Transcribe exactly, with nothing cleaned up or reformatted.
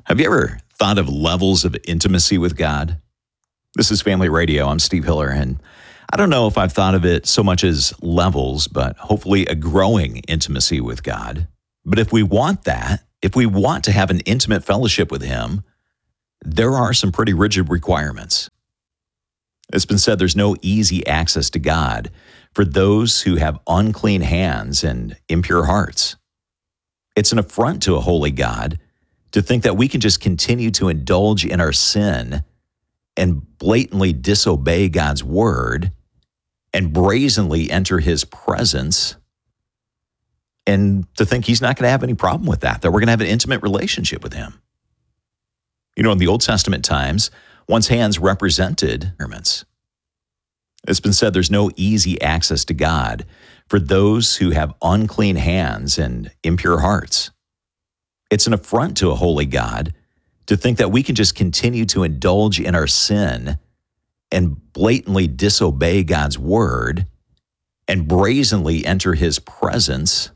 Have you ever thought of levels of intimacy with God? This is Family Radio. I'm Steve Hiller, and I don't know if I've thought of it so much as levels, but hopefully a growing intimacy with God. But if we want that, if we want to have an intimate fellowship with Him, there are some pretty rigid requirements. It's been said there's no easy access to God for those who have unclean hands and impure hearts. It's an affront to a holy God to think that we can just continue to indulge in our sin and blatantly disobey God's word and brazenly enter His presence, and to think He's not going to have any problem with that, that we're going to have an intimate relationship with Him. You know, in the Old Testament times, one's hands represented garments. It's been said there's no easy access to God for those who have unclean hands and impure hearts. It's an affront to a holy God to think that we can just continue to indulge in our sin and blatantly disobey God's word and brazenly enter His presence,